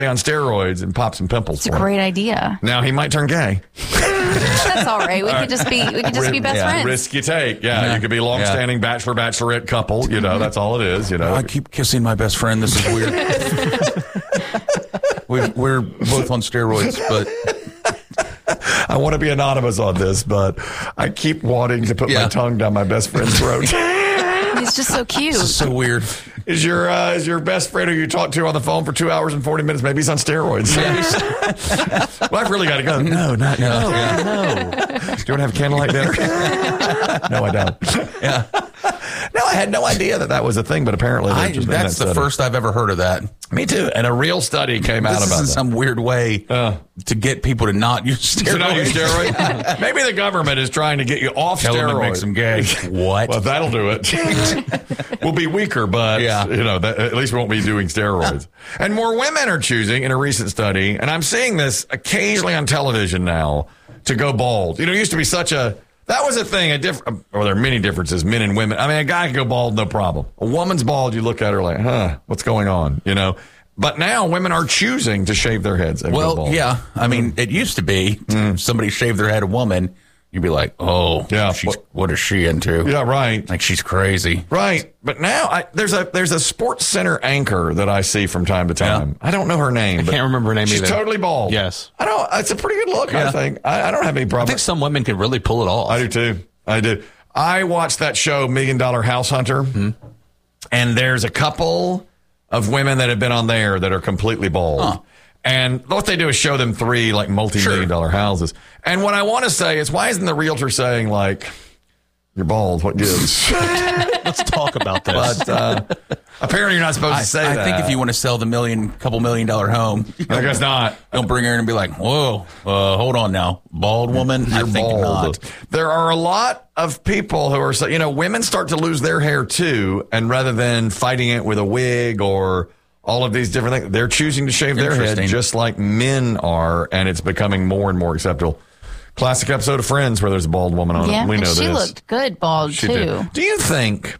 on steroids and pop some pimples. It's a great idea. Now he might turn gay. That's all right. We could just be best friends. Risk you take. Yeah, you could be a long-standing bachelor-bachelorette couple. You know, that's all it is. You know, I keep kissing my best friend. This is weird. We're both on steroids, but I want to be anonymous on this, but I keep wanting to put my tongue down my best friend's throat. He's just so cute. This is so weird. Is your best friend who you talk to on the phone for 2 hours and 40 minutes? Maybe he's on steroids. Well, I've really got to go. No, not yet. No. Do you want to have candlelight dinner? No, I don't. Yeah. No, I had no idea that was a thing, but apparently that's the first I've ever heard of that. Me too. And a real study came out about that. Some weird way to get people to not use steroids. To not use steroids? Maybe the government is trying to get you off Tell steroids. them to make them gay. What? Well, that'll do it. We'll be weaker, but at least we won't be doing steroids. And more women are choosing in a recent study, and I'm seeing this occasionally on television now, to go bald. You know, it used to be that was a thing, or there are many differences, men and women. I mean, a guy can go bald, no problem. A woman's bald, you look at her like, what's going on, you know? But now women are choosing to shave their heads and go bald. Yeah. I mean, it used to be somebody shaved their head, a woman, you'd be like, what is she into? Yeah, right. Like, she's crazy. Right. But now there's a Sports Center anchor that I see from time to time. Yeah. I don't know her name. I can't remember her name either. She's totally bald. Yes. It's a pretty good look, I think. I don't have any problem. I think some women can really pull it off. I do too. I do. I watched that show, $1 Million House Hunter, and there's a couple of women that have been on there that are completely bald. Huh. And what they do is show them 3 like multi-million-dollar houses. And what I want to say is, why isn't the realtor saying like, you're bald, what gives? Let's talk about this. But apparently you're not supposed to say that. I think if you want to sell the couple $1 million home, I guess not. Don't bring her in and be like, whoa, hold on now. Bald woman? You're bald. Not. There are a lot of people who are, women start to lose their hair too. And rather than fighting it with a wig or all of these different things, they're choosing to shave their head just like men are. And it's becoming more and more acceptable. Classic episode of Friends where there's a bald woman on it. We know she looked good bald, too. Did. Do you think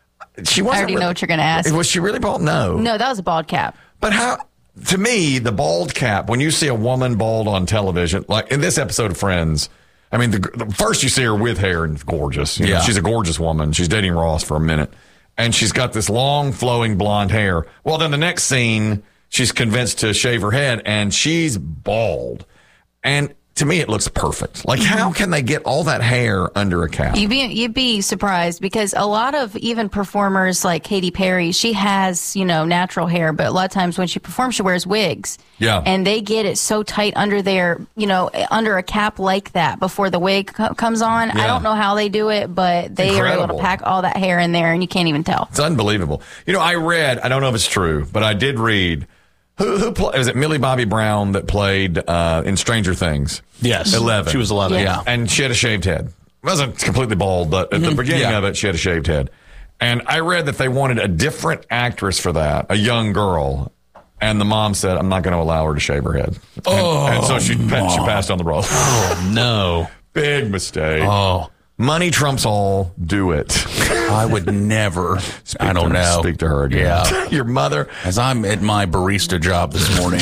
she wasn't? I already know what you're going to ask. Was she really bald? No. No, that was a bald cap. But how? To me, the bald cap, when you see a woman bald on television, like in this episode of Friends, I mean, the first you see her with hair and it's gorgeous. You know, she's a gorgeous woman. She's dating Ross for a minute. And she's got this long, flowing blonde hair. Well, then the next scene, she's convinced to shave her head, and she's bald. And to me, it looks perfect. Like, how can they get all that hair under a cap? You'd be surprised, because a lot of even performers like Katy Perry, she has, natural hair, but a lot of times when she performs, she wears wigs. Yeah. And they get it so tight under their, under a cap like that before the wig comes on. Yeah. I don't know how they do it, but they are able to pack all that hair in there, and you can't even tell. It's unbelievable. I read, I don't know if it's true, but I did read, Who played? Was it Millie Bobby Brown that played in Stranger Things? Yes. 11. She was 11, yeah. And she had a shaved head. Wasn't completely bald, but at the beginning of it, she had a shaved head. And I read that they wanted a different actress for that, a young girl. And the mom said, I'm not going to allow her to shave her head. And so she passed on the role. Oh, no. Big mistake. Oh. Money trumps all. Do it. I would never. I don't know. Speak to her again. Yeah. Your mother. As I'm at my barista job this morning.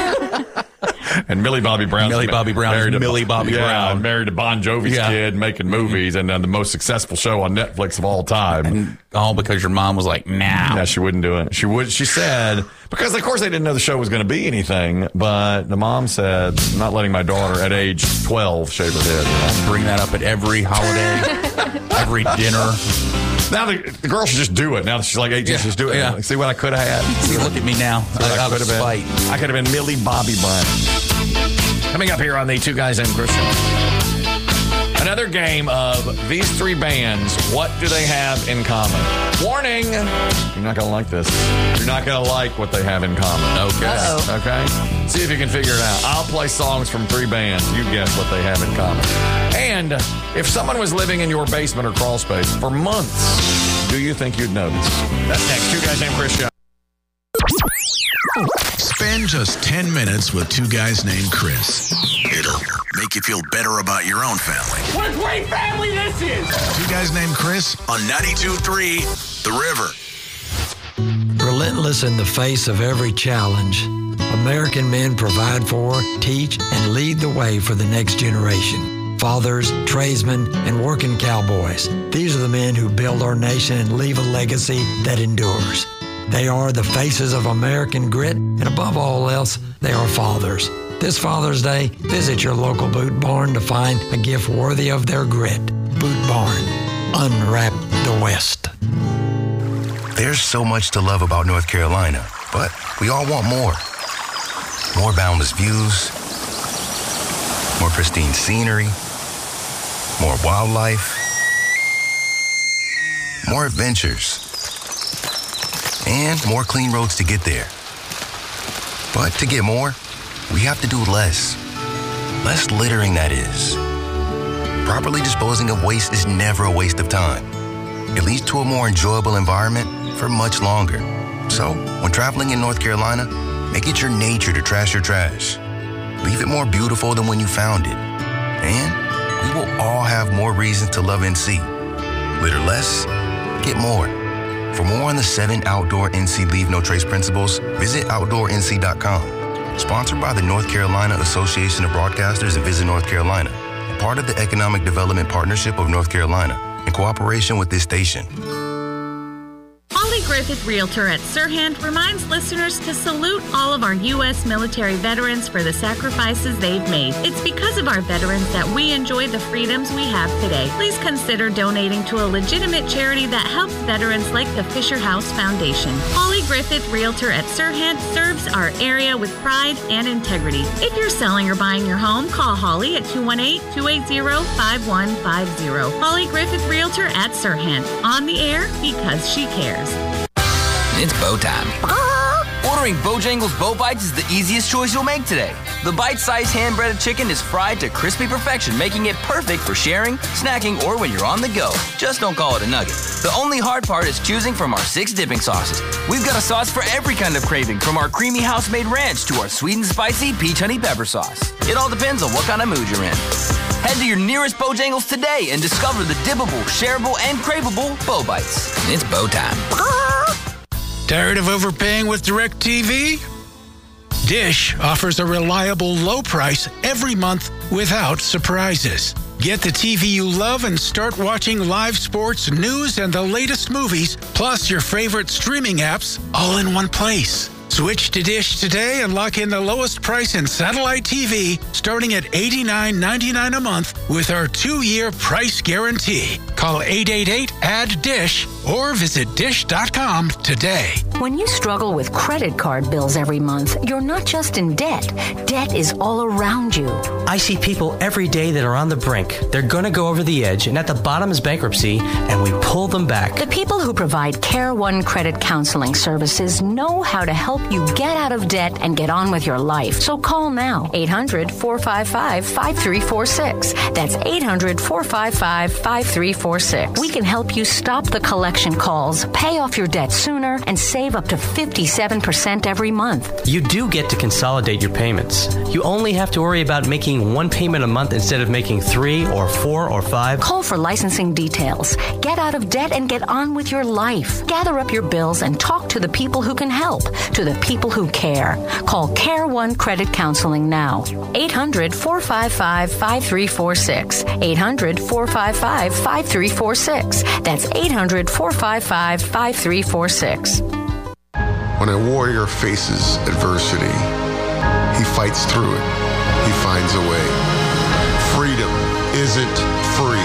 And Millie Bobby Brown. Millie Bobby Brown. Married to Bon Jovi's kid, making movies, and the most successful show on Netflix of all time. And all because your mom was like, nah. Yeah, she wouldn't do it. She said, because of course they didn't know the show was going to be anything, but the mom said, I'm not letting my daughter at age 12 shave her head. I bring that up at every holiday, every dinner. Now the girl should just do it. Now that she's like 18, just do it. Yeah. Like, see what I could have had. See, look at me now. I could have been Millie Bobby Brown. Coming up here on the Two Guys Named Chris Show. Another game of these 3 bands. What do they have in common? Warning! You're not going to like this. You're not going to like what they have in common. Okay. Uh-oh. Okay? See if you can figure it out. I'll play songs from 3 bands. You guess what they have in common. And if someone was living in your basement or crawl space for months, do you think you'd notice? That's next. Two Guys Named Chris Show. Spend just 10 minutes with 2 guys named Chris. It'll make you feel better about your own family. What a great family this is! 2 guys named Chris on 92.3 The River. Relentless in the face of every challenge. A American men provide for, teach, and lead the way for the next generation. Fathers, tradesmen, and working cowboys. These are the men who build our nation and leave a legacy that endures. They are the faces of American grit, and above all else, they are fathers. This Father's Day, visit your local Boot Barn to find a gift worthy of their grit. Boot Barn. Unwrap the West. There's so much to love about North Carolina, but we all want more. More boundless views, more pristine scenery, more wildlife, more adventures, and more clean roads to get there. But to get more, we have to do less. Less littering, that is. Properly disposing of waste is never a waste of time. It leads to a more enjoyable environment for much longer. So, when traveling in North Carolina, make it your nature to trash your trash. Leave it more beautiful than when you found it. And we will all have more reasons to love NC. Litter less, get more. For more on the 7 outdoor NC Leave No Trace principles, visit OutdoorNC.com. Sponsored by the North Carolina Association of Broadcasters and Visit North Carolina, and part of the Economic Development Partnership of North Carolina, in cooperation with this station. Holly Griffith Realtor at Sirhan reminds listeners to salute all of our U.S. military veterans for the sacrifices they've made. It's because of our veterans that we enjoy the freedoms we have today. Please consider donating to a legitimate charity that helps veterans like the Fisher House Foundation. Holly Griffith Realtor at Sirhan serves our area with pride and integrity. If you're selling or buying your home, call Holly at 218-280-5150. Holly Griffith Realtor at Sirhan. On the air because she cares. It's bow time. Ordering Bojangles Bow Bites is the easiest choice you'll make today. The bite-sized hand-breaded chicken is fried to crispy perfection, making it perfect for sharing, snacking, or when you're on the go. Just don't call it a nugget. The only hard part is choosing from our 6 dipping sauces. We've got a sauce for every kind of craving, from our creamy house-made ranch to our sweet and spicy peach honey pepper sauce. It all depends on what kind of mood you're in. Head to your nearest Bojangles today and discover the dippable, shareable, and craveable Bow Bites. It's bow time. Tired of overpaying with DirecTV? Dish offers a reliable low price every month without surprises. Get the TV you love and start watching live sports, news, and the latest movies, plus your favorite streaming apps, all in one place. Switch to Dish today and lock in the lowest price in satellite TV, starting at $89.99 a month with our 2-year price guarantee. Call 888-ADD-DISH or visit dish.com today. When you struggle with credit card bills every month, you're not just in debt. Debt is all around you. I see people every day that are on the brink. They're going to go over the edge, and at the bottom is bankruptcy, and we pull them back. The people who provide Care One Credit Counseling Services know how to help you get out of debt and get on with your life. So call now. 800-455-5346. That's 800-455-5346. We can help you stop the collection calls, pay off your debt sooner, and save up to 57% every month. You do get to consolidate your payments. You only have to worry about making 1 payment a month instead of making 3 or 4 or 5. Call for licensing details. Get out of debt and get on with your life. Gather up your bills and talk to the people who can help, to the people who care. Call Care One Credit Counseling now. 800-455-5346. 800-455-5346. That's 800-455-5346. When a warrior faces adversity, he fights through it. He finds a way. Freedom isn't free.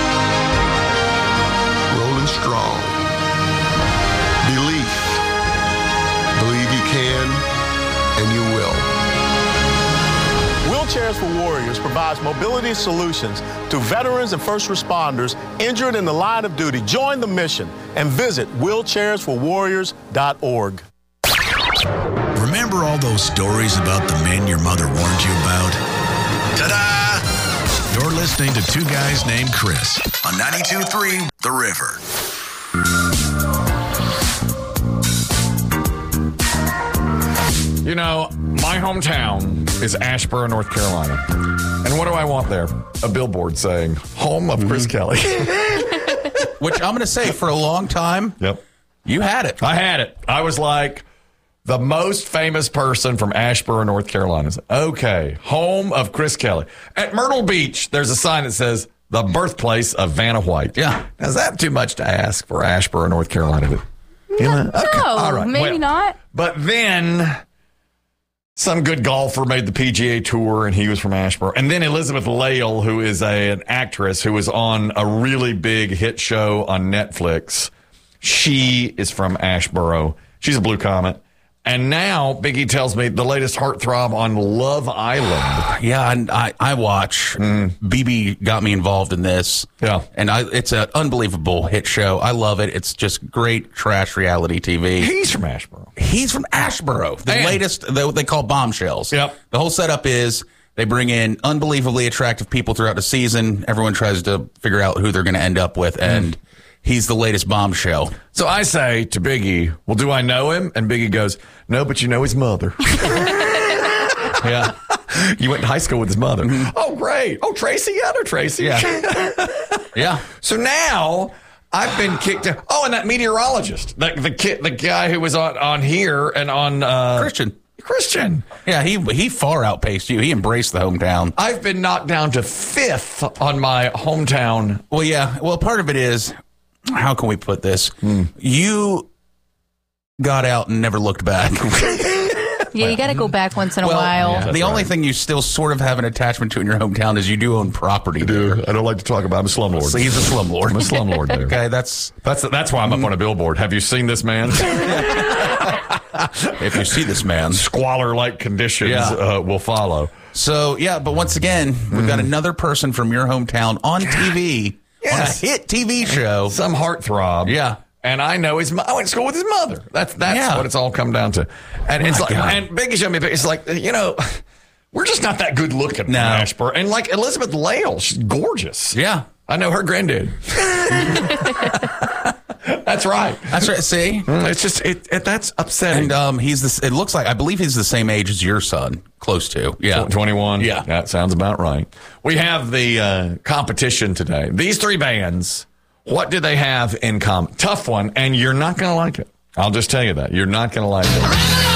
Rolling strong. Belief. Believe you can, and you will. Wheelchairs for Warriors provides mobility solutions to veterans and first responders injured in the line of duty. Join the mission and visit wheelchairsforwarriors.org. Remember all those stories about the men your mother warned you about? Ta-da! You're listening to Two Guys Named Chris on 92.3 The River. You know, my hometown is Asheboro, North Carolina. And what do I want there? A billboard saying, home of Chris Kelly. Which I'm going to say, for a long time, yep, you had it. I had it. I was like, The most famous person from Asheboro, North Carolina. Okay, home of Chris Kelly. At Myrtle Beach, there's a sign that says, the birthplace of Vanna White. Yeah. Now, is that too much to ask for Asheboro, North Carolina? No, all right. Maybe not. But then some good golfer made the PGA Tour, and he was from Asheboro. And then Elizabeth Lail, who is an actress who was on a really big hit show on Netflix. She is from Asheboro. She's a Blue Comet. And now Biggie tells me the latest heartthrob on Love Island. Yeah, and I watch. BB got me involved in this. Yeah. And it's an unbelievable hit show. I love it. It's just great trash reality TV. He's from Asheboro. He's from Asheboro. The latest, they call Bombshells. Yep. The whole setup is they bring in unbelievably attractive people throughout the season. Everyone tries to figure out who they're going to end up with, and he's the latest bombshell. So I say to Biggie, well, do I know him? And Biggie goes, no, but you know his mother. Yeah. You went to high school with his mother. Oh, great. Oh, Tracy? Yeah, I know Tracy. Yeah. Yeah. So now I've been kicked out. Oh, and that meteorologist, the guy who was on here and on Christian. Yeah, he far outpaced you. He embraced the hometown. I've been knocked down to 5th on my hometown. Well, yeah. Well, part of it is, how can we put this? You got out and never looked back. Yeah, you got to go back once in a while. Yeah, the only thing you still sort of have an attachment to in your hometown is you do own property. I do. I don't like to talk about it. I'm a slumlord. So he's a slumlord. I'm a slumlord there. Okay, that's why I'm up on a billboard. Have you seen this man? If you see this man, squalor-like conditions will follow. So, yeah, but once again, we've got another person from your hometown on TV, on a hit TV show. Some heartthrob. Yeah. And I know I went to school with his mother. That's what it's all come down to. And it's like, and Biggie showed me, it's like, we're just not that good looking. No. Asheboro. And like Elizabeth Lail, she's gorgeous. Yeah. I know her granddad. That's right. That's right. See, it's just that's upsetting. And it looks like, I believe he's the same age as your son, close to. Yeah, 21. Yeah, that sounds about right. We have the competition today. These three bands. What do they have in common? Tough one, and you're not going to like it. I'll just tell you that you're not going to like it.